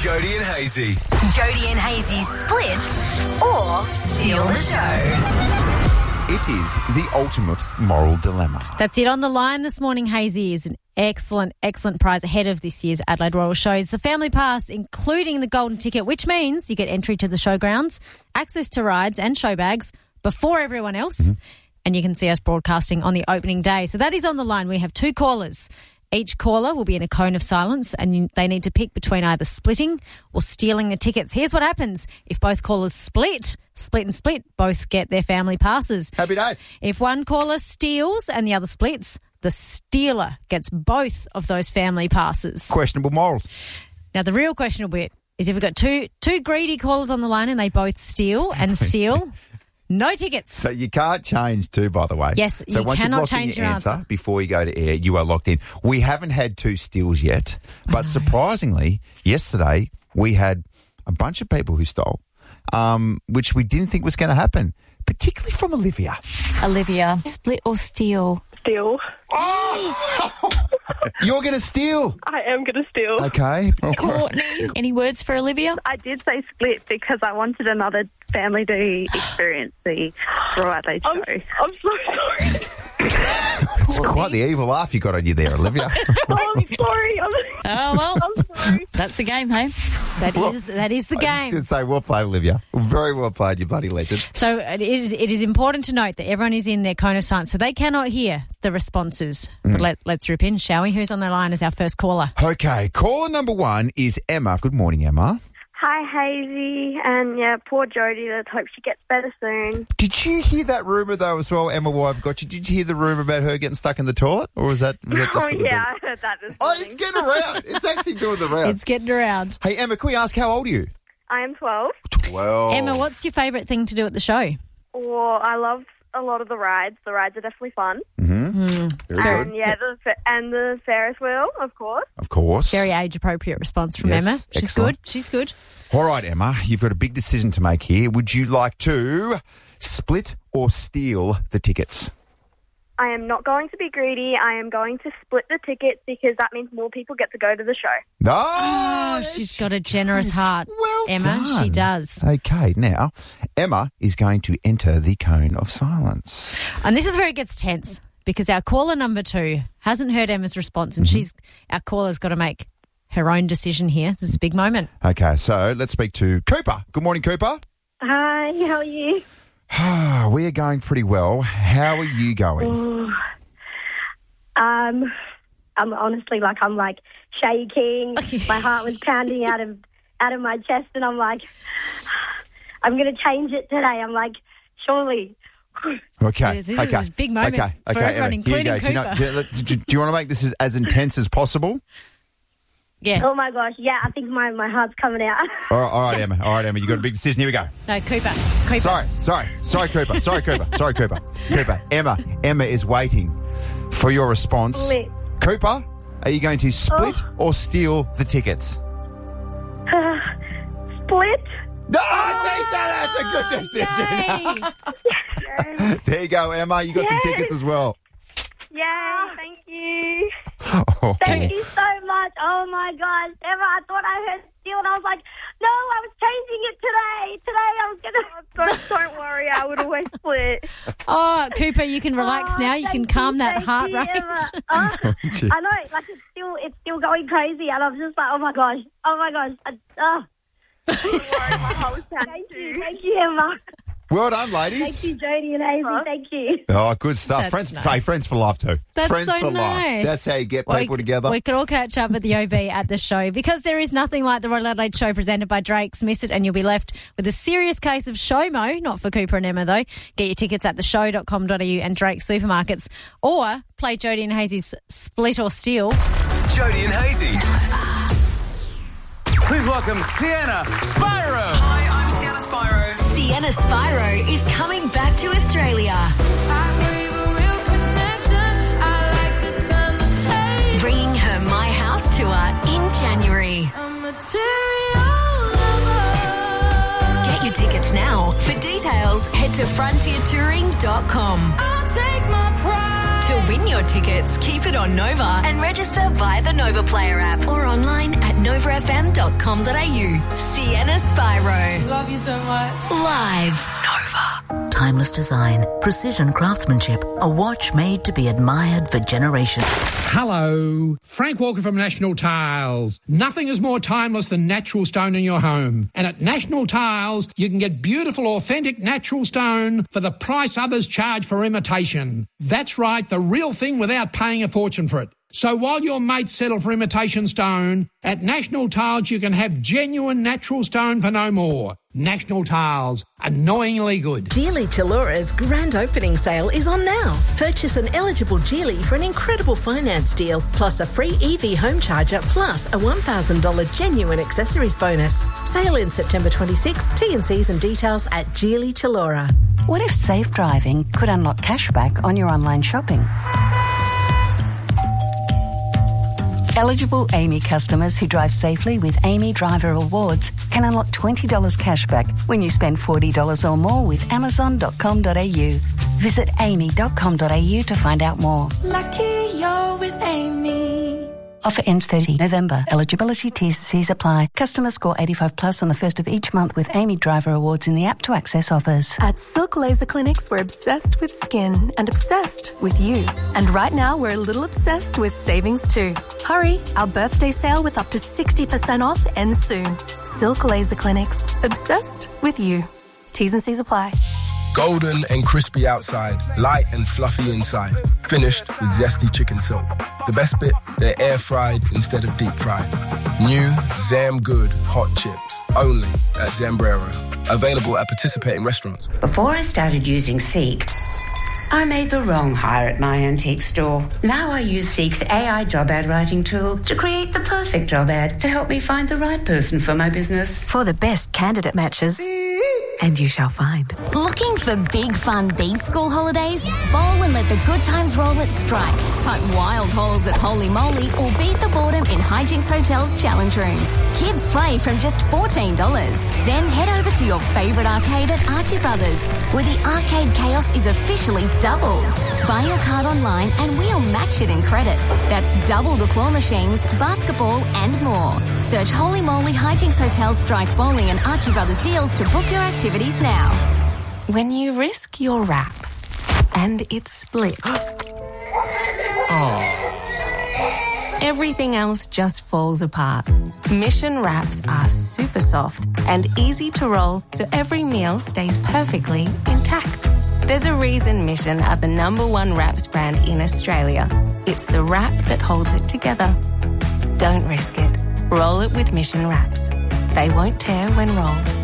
Jody and Hazy. Jody and Hazy's Split or Steal the Show. It is the ultimate moral dilemma. That's it. On the line this morning, Hazy, is an excellent prize ahead of this year's Adelaide Royal Show. It's the family pass, including the golden ticket, which means you get entry to the showgrounds, access to rides and show bags before everyone else, and you can see us broadcasting on the opening day. So that is on the line. We have 2 callers. Each caller will be in a cone of silence, and they need to pick between either splitting or stealing the tickets. Here's what happens. If both callers split, both get their family passes. Happy days. If one caller steals and the other splits, the stealer gets both of those family passes. Questionable morals. Now, the real questionable bit is if we've got two greedy callers on the line and they both steal, no tickets. So you can't change too, by the way. Yes, so you once cannot you've locked change in your your answer before you go to air, you are locked in. We haven't had 2 steals yet, but surprisingly, yesterday we had a bunch of people who stole, which we didn't think was going to happen, particularly from Olivia. Olivia, split or steal? Steal. You're going to steal. I am going to steal. Okay. Courtney, any words for Olivia? I did say split because I wanted another family to experience the Royal Adelaide show. I'm so sorry. It's quite the evil laugh you got on you there, Olivia. I'm sorry. I'm sorry. That's the game, hey? That is the I was game. going to say, well played, Olivia. Very well played, you bloody legend. So it is important to note that everyone is in their cone of silence, so they cannot hear the responses. But let's rip in, shall we? Who's on the line as our first caller? Okay, caller number 1 is Emma. Good morning, Emma. Hi, Hazy. And, yeah, poor Jodie. Let's hope she gets better soon. Did you hear that rumour, though, as well, Emma, why I've got you? Did you hear the rumour about her getting stuck in the toilet? Or was that just... I heard that this morning. it's getting around. It's actually doing the round. It's getting around. Hey, Emma, can we ask, how old are you? I am 12. 12. Emma, what's your favourite thing to do at the show? Well, I love a lot of the rides. The rides are definitely fun. Very And, good. yeah, the Ferris wheel, of course. Of course. Very age-appropriate response from Yes, Emma. She's excellent. good. She's good. All right, Emma, you've got a big decision to make here. Would you like to split or steal the tickets? I am not going to be greedy. I am going to split the tickets because that means more people get to go to the show. No, She's got a generous heart. Well Emma, done. she does. Okay, now, Emma is going to enter the cone of silence. And this is where it gets tense because our caller number 2 hasn't heard Emma's response and our caller's got to make her own decision here. This is a big moment. Okay, so let's speak to Cooper. Good morning, Cooper. Hi, how are you? We are going pretty well. How are you going? I'm honestly I'm shaking. My heart was pounding out of my chest, and I'm like, I'm going to change it today. I'm like, surely. Okay. This is a big moment for everyone, Emma, including here you go. Cooper. Do you want to make this as intense as possible? Yeah. Oh my gosh, yeah, I think my heart's coming out. All right, Emma. You've got a big decision. Here we go. No, Cooper. Sorry, Cooper. Cooper. Emma is waiting for your response. Split. Cooper, are you going to split or steal the tickets? Split? No, that's a good decision. Yay. There you go, Emma. You got some tickets as well. Yay, thank you. Oh. Thank you so much. Oh my gosh, Emma, I thought I heard steal, and I was like, no, I was changing it today. Today I was going to... Don't worry, I would always split. Oh, Cooper, you can relax now. You can calm that heart rate. I know, it's still going crazy, and I'm just like, oh my gosh. Don't worry, my heart was pounding. Thank you, Emma. Well done, ladies. Thank you, Jodie and Hazy. Thank you. Oh, good stuff. That's Friends, nice. friends for life too. That's friends so for nice. life. That's how you get people together. We could all catch up at the OB at the show because there is nothing like the Royal Adelaide Show presented by Drake's. Miss it and you'll be left with a serious case of SHOMO. Not for Cooper and Emma though. Get your tickets at theshow.com.au and Drake's supermarkets, or play Jody and Hazy's Split or Steal. Jody and Hazy. Please welcome Sienna Spyro. Hi, I'm Sienna Spyro. Sienna Spyro is coming back to Australia. Bringing her My House tour in January. Get your tickets now. For details, head to frontiertouring.com. To win your tickets, keep it on Nova and register via the Nova Player app or online at novafm.com.au. metfm.com.au. Sienna Spyro. Love you so much. Live. Nova. Timeless design, precision craftsmanship, a watch made to be admired for generations. Hello, Frank Walker from National Tiles. Nothing is more timeless than natural stone in your home. And at National Tiles, you can get beautiful, authentic natural stone for the price others charge for imitation. That's right, the real thing without paying a fortune for it. So while your mates settle for imitation stone, at National Tiles you can have genuine natural stone for no more. National Tiles, annoyingly good. Geely Tellura's grand opening sale is on now. Purchase an eligible Geely for an incredible finance deal, plus a free EV home charger, plus a $1,000 genuine accessories bonus. Sale in September 26. T&Cs and details at Geely Tellura. What if safe driving could unlock cashback on your online shopping? Eligible Amy customers who drive safely with Amy Driver Awards can unlock $20 cashback when you spend $40 or more with Amazon.com.au. Visit amy.com.au to find out more. Lucky you're with Amy. Offer ends 30 November. Eligibility T&Cs apply. Customers score 85 plus on the first of each month with Amy Driver Awards in the app to access offers. At Silk Laser Clinics, we're obsessed with skin and obsessed with you. And right now, we're a little obsessed with savings too. Hurry, our birthday sale with up to 60% off ends soon. Silk Laser Clinics, obsessed with you. T's and C's apply. Golden and crispy outside, light and fluffy inside. Finished with zesty chicken silk. The best bit, they're air fried instead of deep fried. New Zam Good hot chips. Only at Zambrero. Available at participating restaurants. Before I started using Seek, I made the wrong hire at my antique store. Now I use Seek's AI job ad writing tool to create the perfect job ad to help me find the right person for my business. For the best candidate matches. And you shall find. Looking for big fun these school holidays? Bowl and let the good times roll at Strike. Cut wild holes at Holy Moly or beat the boredom in Hijinks Hotel's challenge rooms. Kids play from just $14. Then head over to your favourite arcade at Archie Brothers, where the arcade chaos is officially doubled. Buy your card online and we'll match it in credit. That's double the claw machines, basketball and more. Search Holy Moly Hijinks Hotel, Strike Bowling and Archie Brothers deals to book your activities now. When you risk your wrap and it splits, everything else just falls apart. Mission wraps are super soft and easy to roll so every meal stays perfectly intact. There's a reason Mission are the #1 wraps brand in Australia. It's the wrap that holds it together. Don't risk it. Roll it with Mission wraps. They won't tear when rolled.